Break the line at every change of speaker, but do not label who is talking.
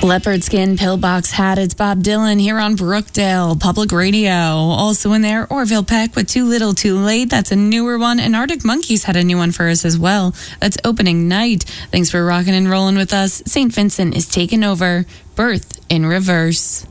Leopard Skin Pillbox Hat. It's Bob Dylan here on Brookdale Public Radio. Also in there, Orville Peck with Too Little Too Late. That's a newer one. And Arctic Monkeys had a new one for us as well. That's opening night. Thanks for rocking and rolling with us. St. Vincent is taking over. Birth in Reverse.